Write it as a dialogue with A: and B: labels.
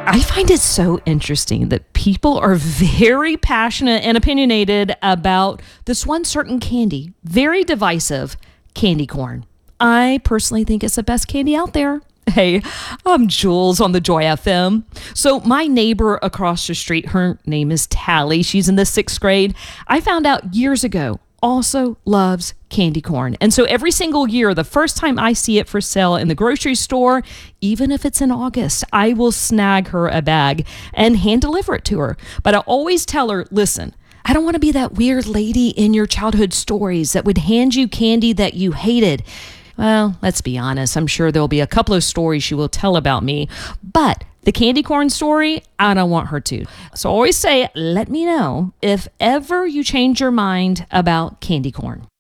A: I find it so interesting that people are very passionate and opinionated about this one certain candy, very divisive candy corn. I personally think it's the best candy out there. Hey, I'm Jules on the Joy FM. So my neighbor across the street, her name is Tally. She's in the 6th grade. I found out years ago also loves candy corn. And so every single year, the first time I see it for sale in the grocery store, even if it's in August, I will snag her a bag and hand deliver it to her. But I always tell her, listen, I don't want to be that weird lady in your childhood stories that would hand you candy that you hated. Well, let's be honest. I'm sure there'll be a couple of stories she will tell about me, but the candy corn story, I don't want her to. So I always say, let me know if ever you change your mind about candy corn.